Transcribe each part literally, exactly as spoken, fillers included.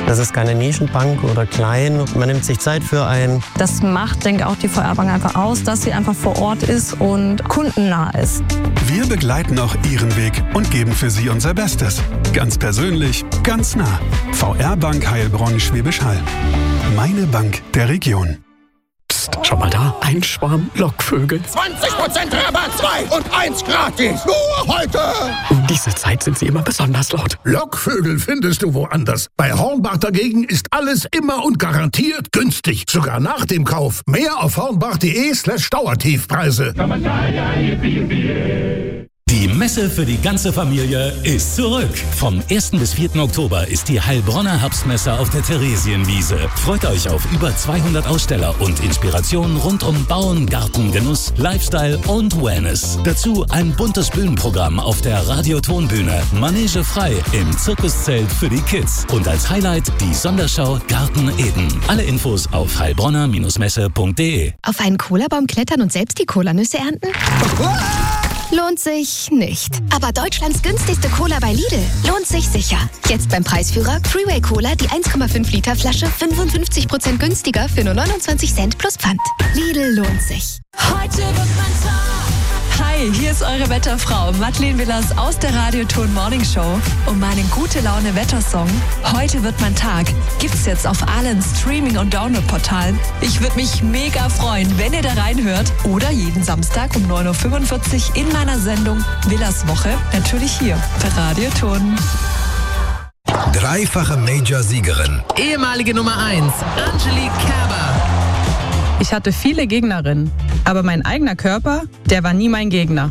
Das ist keine Nischenbank oder klein. Man nimmt sich Zeit für einen. Das macht, denke ich, auch die V R Bank einfach aus, dass sie einfach vor Ort ist und kundennah ist. Wir begleiten auch Ihren Weg und geben für Sie unser Bestes. Ganz persönlich, ganz nah. V R Bank Heilbronn-Schwäbisch Hall. Meine Bank der Region. Psst, schau mal da, ein Schwarm Lockvögel. zwanzig Prozent Rabatt, zwei und eins gratis. Nur heute. Um diese Zeit sind sie immer besonders laut. Lockvögel findest du woanders. Bei Hornbach dagegen ist alles immer und garantiert günstig. Sogar nach dem Kauf. Mehr auf hornbach.de slash Dauertiefpreise. Die Messe für die ganze Familie ist zurück. Vom ersten bis vierten Oktober ist die Heilbronner Herbstmesse auf der Theresienwiese. Freut euch auf über zweihundert Aussteller und Inspirationen rund um Bauen, Garten, Genuss, Lifestyle und Wellness. Dazu ein buntes Bühnenprogramm auf der Radiotonbühne, Manege frei im Zirkuszelt für die Kids und als Highlight die Sonderschau Garten Eden. Alle Infos auf heilbronner Messe punkt de. Auf einen Cola-Baum klettern und selbst die Cola-Nüsse ernten? Lohnt sich nicht. Aber Deutschlands günstigste Cola bei Lidl lohnt sich sicher. Jetzt beim Preisführer Freeway Cola die eins Komma fünf Liter Flasche fünfundfünfzig Prozent günstiger für nur neunundzwanzig Cent plus Pfand. Lidl lohnt sich. Heute wird man Tag. Hi, hier ist eure Wetterfrau Madeleine Willers aus der Radioton Morning Show. Und meinen Gute-Laune-Wettersong Heute wird mein Tag gibt's jetzt auf allen Streaming- und Download-Portalen. Ich würde mich mega freuen, wenn ihr da reinhört. Oder jeden Samstag um neun Uhr fünfundvierzig in meiner Sendung Willers Woche. Natürlich hier für Radioton. Dreifache Major-Siegerin. Ehemalige Nummer eins, Angelique Kerber. Ich hatte viele Gegnerinnen, aber mein eigener Körper, der war nie mein Gegner.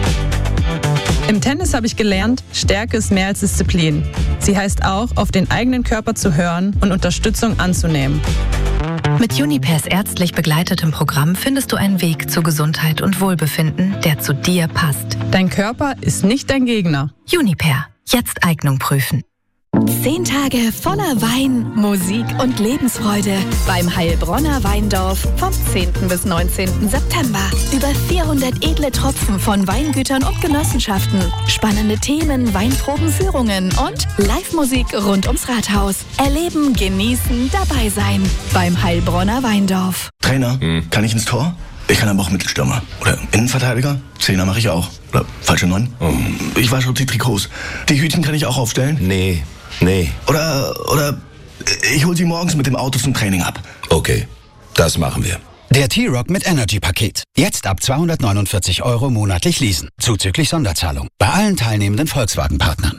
Im Tennis habe ich gelernt, Stärke ist mehr als Disziplin. Sie heißt auch, auf den eigenen Körper zu hören und Unterstützung anzunehmen. Mit Junipers ärztlich begleitetem Programm findest du einen Weg zu Gesundheit und Wohlbefinden, der zu dir passt. Dein Körper ist nicht dein Gegner. Juniper, jetzt Eignung prüfen. Zehn Tage voller Wein, Musik und Lebensfreude beim Heilbronner Weindorf vom zehnten bis neunzehnten September. Über vierhundert edle Tropfen von Weingütern und Genossenschaften, spannende Themen, Weinproben, Führungen und Live-Musik rund ums Rathaus. Erleben, genießen, dabei sein beim Heilbronner Weindorf. Trainer, hm. kann ich ins Tor? Ich kann aber auch Mittelstürmer. Oder Innenverteidiger. Zehner mache ich auch. Oder falsche Neun. Oh. Ich wasche auch die Trikots. Die Hütchen kann ich auch aufstellen. Nee. Nee. Oder, oder ich hol sie morgens mit dem Auto zum Training ab. Okay, das machen wir. Der T-Rock mit Energy-Paket. Jetzt ab zweihundertneunundvierzig Euro monatlich leasen. Zuzüglich Sonderzahlung. Bei allen teilnehmenden Volkswagen-Partnern.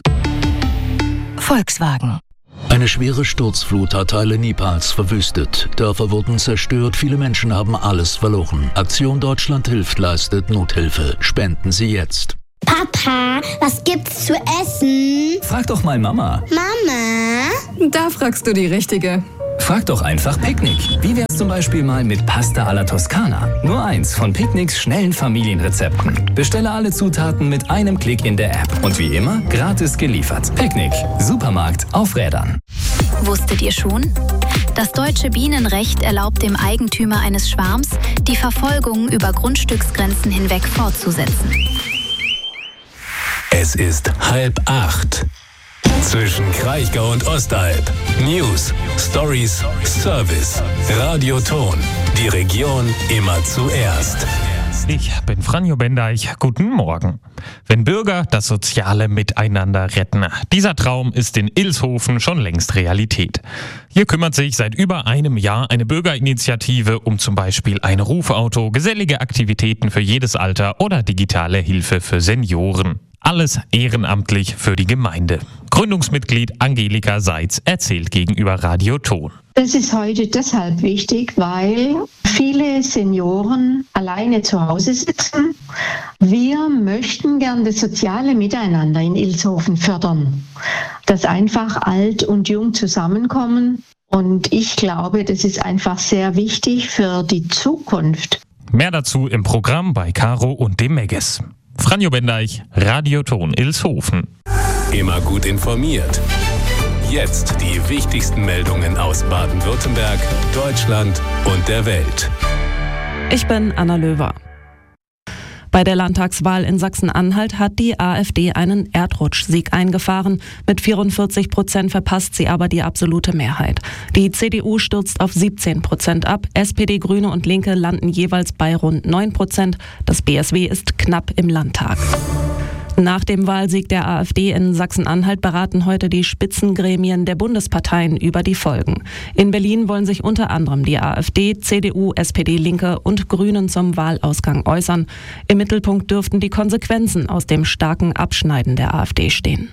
Volkswagen. Eine schwere Sturzflut hat Teile Nepals verwüstet. Dörfer wurden zerstört, viele Menschen haben alles verloren. Aktion Deutschland hilft leistet Nothilfe. Spenden Sie jetzt. Papa, was gibt's zu essen? Frag doch mal Mama. Mama? Da fragst du die Richtige. Frag doch einfach Picknick. Wie wär's zum Beispiel mal mit Pasta alla Toskana? Nur eins von Picknicks schnellen Familienrezepten. Bestelle alle Zutaten mit einem Klick in der App. Und wie immer, gratis geliefert. Picknick. Supermarkt auf Rädern. Wusstet ihr schon? Das deutsche Bienenrecht erlaubt dem Eigentümer eines Schwarms, die Verfolgung über Grundstücksgrenzen hinweg fortzusetzen. Es ist halb acht. Zwischen Kraichgau und Ostalb. News, Stories, Service. Radioton. Die Region immer zuerst. Ich bin Franjo Bendeich. Guten Morgen. Wenn Bürger das soziale Miteinander retten. Dieser Traum ist in Ilshofen schon längst Realität. Hier kümmert sich seit über einem Jahr eine Bürgerinitiative um zum Beispiel ein Rufauto, gesellige Aktivitäten für jedes Alter oder digitale Hilfe für Senioren. Alles ehrenamtlich für die Gemeinde. Gründungsmitglied Angelika Seitz erzählt gegenüber Radioton. Das ist heute deshalb wichtig, weil viele Senioren alleine zu Hause sitzen. Wir möchten gern das soziale Miteinander in Ilshofen fördern, dass einfach alt und jung zusammenkommen. Und ich glaube, das ist einfach sehr wichtig für die Zukunft. Mehr dazu im Programm bei Caro und dem Megges. Franjo Bendeich, Radioton Ilshofen. Immer gut informiert. Jetzt die wichtigsten Meldungen aus Baden-Württemberg, Deutschland und der Welt. Ich bin Anna Löwer. Bei der Landtagswahl in Sachsen-Anhalt hat die AfD einen Erdrutschsieg eingefahren. Mit vierundvierzig Prozent verpasst sie aber die absolute Mehrheit. Die C D U stürzt auf siebzehn Prozent ab. S P D, Grüne und Linke landen jeweils bei rund neun Prozent. Das B S W ist knapp im Landtag. Nach dem Wahlsieg der AfD in Sachsen-Anhalt beraten heute die Spitzengremien der Bundesparteien über die Folgen. In Berlin wollen sich unter anderem die AfD, C D U, S P D, Linke und Grünen zum Wahlausgang äußern. Im Mittelpunkt dürften die Konsequenzen aus dem starken Abschneiden der AfD stehen.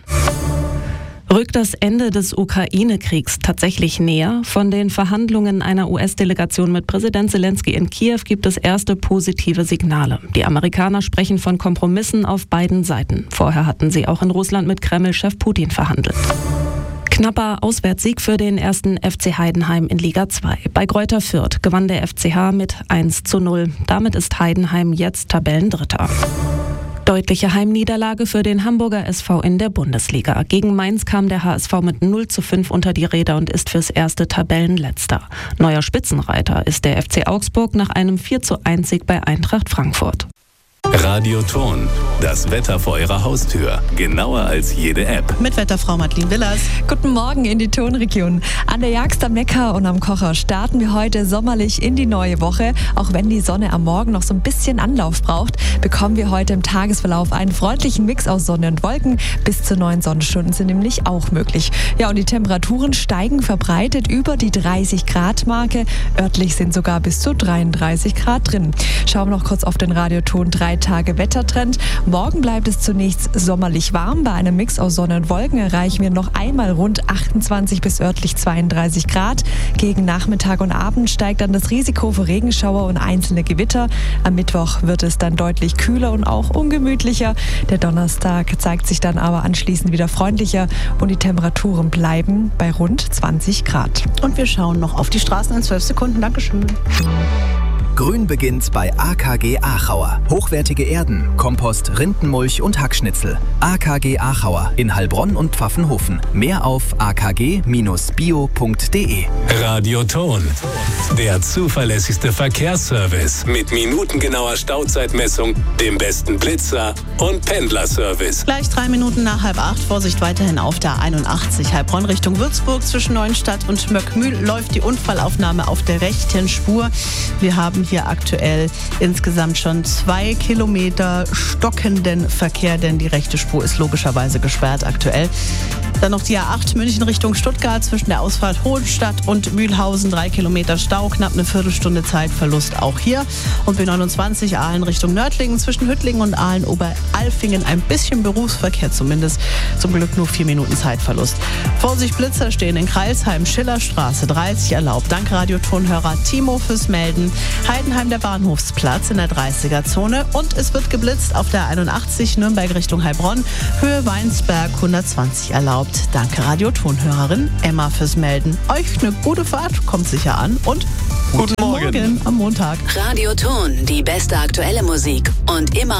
Rückt das Ende des Ukraine-Kriegs tatsächlich näher? Von den Verhandlungen einer U S-Delegation mit Präsident Zelensky in Kiew gibt es erste positive Signale. Die Amerikaner sprechen von Kompromissen auf beiden Seiten. Vorher hatten sie auch in Russland mit Kreml-Chef Putin verhandelt. Knapper Auswärtssieg für den ersten F C Heidenheim in Liga zwei. Bei Greuther Fürth gewann der F C H mit eins zu null. Damit ist Heidenheim jetzt Tabellendritter. Deutliche Heimniederlage für den Hamburger S V in der Bundesliga. Gegen Mainz kam der H S V mit null zu fünf unter die Räder und ist fürs erste Tabellenletzter. Neuer Spitzenreiter ist der F C Augsburg nach einem vier zu eins Sieg bei Eintracht Frankfurt. Radio Ton, das Wetter vor Ihrer Haustür. Genauer als jede App. Mit Wetterfrau Madeleine Willers. Guten Morgen in die Tonregion. An der Jagst am Neckar und am Kocher starten wir heute sommerlich in die neue Woche. Auch wenn die Sonne am Morgen noch so ein bisschen Anlauf braucht, bekommen wir heute im Tagesverlauf einen freundlichen Mix aus Sonne und Wolken. Bis zu neun Sonnenstunden sind nämlich auch möglich. Ja, und die Temperaturen steigen verbreitet über die dreißig Grad Marke. Örtlich sind sogar bis zu dreiunddreißig Grad drin. Schauen wir noch kurz auf den Radioton drei Tage Wettertrend. Morgen bleibt es zunächst sommerlich warm. Bei einem Mix aus Sonne und Wolken erreichen wir noch einmal rund achtundzwanzig bis örtlich zweiunddreißig Grad. Gegen Nachmittag und Abend steigt dann das Risiko für Regenschauer und einzelne Gewitter. Am Mittwoch wird es dann deutlich kühler und auch ungemütlicher. Der Donnerstag zeigt sich dann aber anschließend wieder freundlicher und die Temperaturen bleiben bei rund zwanzig Grad. Und wir schauen noch auf die Straßen in zwölf Sekunden. Dankeschön. Grün beginnt bei A K G Achauer. Hochwertige Erden, Kompost, Rindenmulch und Hackschnitzel. A K G Achauer in Heilbronn und Pfaffenhofen. Mehr auf a k g bindestrich bio punkt d e. Radio Ton, der zuverlässigste Verkehrsservice mit minutengenauer Stauzeitmessung, dem besten Blitzer und Pendlerservice. Gleich drei Minuten nach halb acht. Vorsicht weiterhin auf der einundachtzig Heilbronn Richtung Würzburg. Zwischen Neuenstadt und Möckmühl läuft die Unfallaufnahme auf der rechten Spur. Wir haben hier aktuell insgesamt schon zwei Kilometer stockenden Verkehr, denn die rechte Spur ist logischerweise gesperrt aktuell. Dann noch die A acht München Richtung Stuttgart zwischen der Ausfahrt Hohenstadt und Mühlhausen. Drei Kilometer Stau, knapp eine Viertelstunde Zeitverlust auch hier. Und B neunundzwanzig Aalen Richtung Nördlingen zwischen Hüttlingen und Aalen-Oberalfingen ein bisschen Berufsverkehr zumindest. Zum Glück nur vier Minuten Zeitverlust. Vorsicht, Blitzer stehen in Kreilsheim, Schillerstraße dreißig erlaubt. Danke Radiotonhörer Timo fürs Melden. Heidenheim der Bahnhofsplatz in der dreißiger Zone. Und es wird geblitzt auf der einundachtzig Nürnberg Richtung Heilbronn. Höhe Weinsberg hundertzwanzig erlaubt. Danke Radiotonhörerin Emma fürs Melden. Euch eine gute Fahrt, kommt sicher an und guten Morgen, Morgen am Montag. Radio Ton, die beste aktuelle Musik und immer